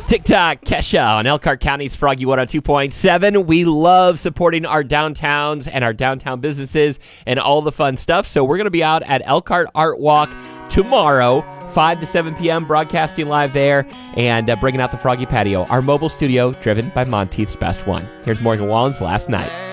TikTok, Kesha on Elkhart County's Froggy 102.7. We love supporting our downtowns and our downtown businesses and all the fun stuff. So we're going to be out at Elkhart Art Walk tomorrow, 5 to 7 p.m., broadcasting live there and bringing out the Froggy Patio, our mobile studio driven by Monteith's Best One. Here's Morgan Wallen's Last Night.